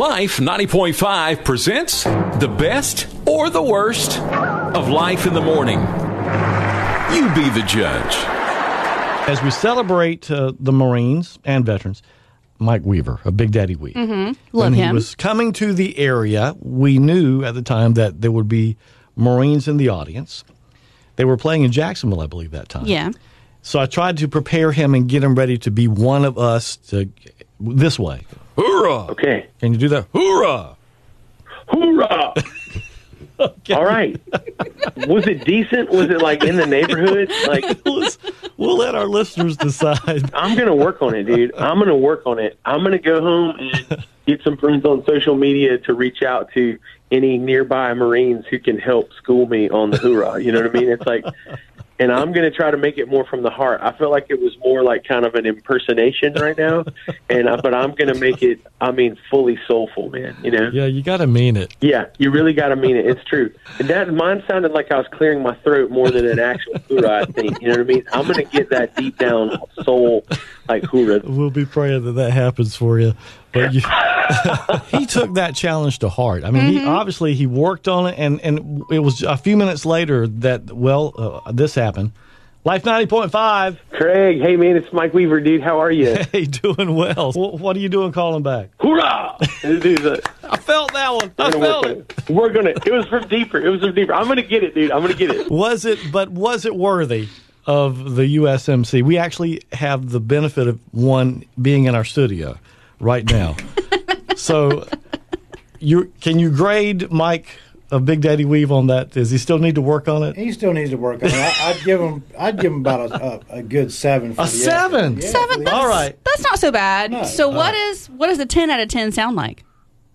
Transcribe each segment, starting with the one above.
Life 90.5 presents the best or the worst of Life in the Morning. You be the judge. As we celebrate the Marines and veterans, Mike Weaver of Big Daddy Weave. Love when him. he was coming to the area, we knew at the time that there would be Marines in the audience. They were playing in Jacksonville, I believe, that time. Yeah. So I tried to prepare him and get him ready to be one of us this way. Hoorah! Okay. Can you do that? Hoorah! Hoorah! Okay. All right. Was it decent? Was it like in the neighborhood? Like, We'll let our listeners decide. I'm going to work on it, dude. I'm going to work on it. I'm going to go home and get some friends on social media to reach out to any nearby Marines who can help school me on the hoorah. You know what I mean? It's like, and I'm going to try to make it more from the heart. I feel like it was more like kind of an impersonation right now, but I'm going to make it, fully soulful, man, you know? Yeah, you got to mean it. Yeah, you really got to mean it. It's true. And mine sounded like I was clearing my throat more than an actual hoorah, I think. You know what I mean? I'm going to get that deep down soul, like hoorah. We'll be praying that happens for you. But he took that challenge to heart. I mean, he worked on it, and it was a few minutes later that, this happened. Life 90.5. Craig, hey, man, it's Mike Weaver, dude. How are you? Hey, doing well. What are you doing calling back? Hoorah! I felt that one. I felt it. We're going to. It was from deeper. I'm going to get it, dude. I'm going to get it. Was it worthy of the USMC? We actually have the benefit of one being in our studio right now. So can you grade Mike of Big Daddy Weave on that? Does he still need to work on it? He still needs to work on it. I'd give him about a good 7 for a 7. Yeah, 7. All right. That's not so bad. No. So what does a 10 out of 10 sound like?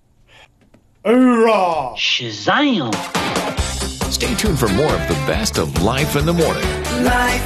Hoorah! Shazam! Stay tuned for more of the best of Life in the Morning. Life